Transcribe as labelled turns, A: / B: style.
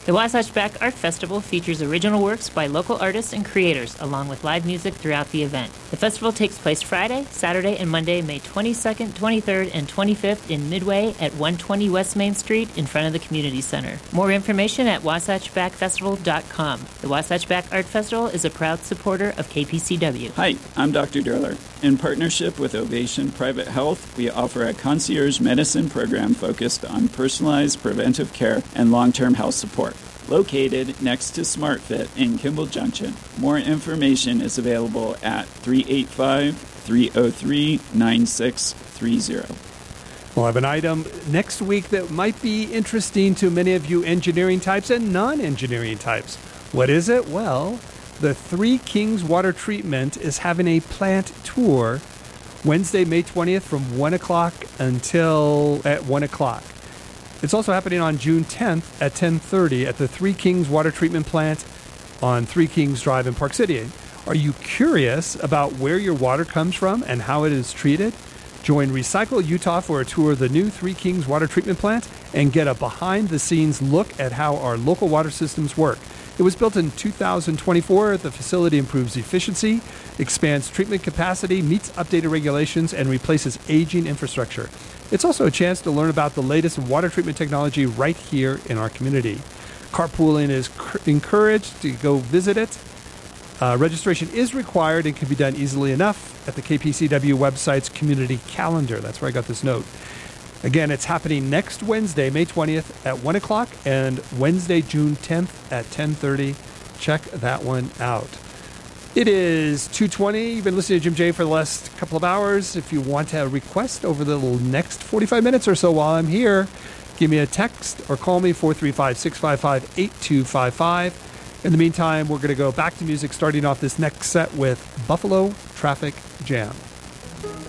A: The Wasatch Back Art Festival features original works by local artists and creators, along with live music throughout the event. The festival takes place Friday, Saturday, and Monday, May 22nd, 23rd, and 25th in Midway at 120 West Main Street in front of the Community Center. More information at wasatchbackfestival.com. The Wasatch Back Art Festival is a proud supporter of KPCW.
B: Hi, I'm Dr. Durler. In partnership with Ovation Private Health, we offer a concierge medicine program focused on personalized preventive care and long-term health support. Located next to SmartFit in Kimball Junction. More information is available at 385-303-9630.
C: We'll have an item next week that might be interesting to many of you engineering types and non-engineering types. What is it? Well, the Three Kings Water Treatment is having a plant tour Wednesday, May 20th from 1 o'clock until at 1 o'clock. It's also happening on June 10th at 10:30 at the Three Kings Water Treatment Plant on Three Kings Drive in Park City. Are you curious about where your water comes from and how it is treated? Join Recycle Utah for a tour of the new Three Kings Water Treatment Plant and get a behind-the-scenes look at how our local water systems work. It was built in 2024. The facility improves efficiency, expands treatment capacity, meets updated regulations, and replaces aging infrastructure. It's also a chance to learn about the latest water treatment technology right here in our community. Carpooling is encouraged to go visit it. Registration is required and can be done easily enough at the KPCW website's community calendar. That's where I got this note. Again, it's happening next Wednesday, May 20th at 1 o'clock and Wednesday, June 10th at 10:30. Check that one out. It is 2:20. You've been listening to Jim J for the last couple of hours. If you want to request over the next 45 minutes or so while I'm here, give me a text or call me 435-655-8255. In the meantime, we're going to go back to music, starting off this next set with Buffalo Traffic Jam.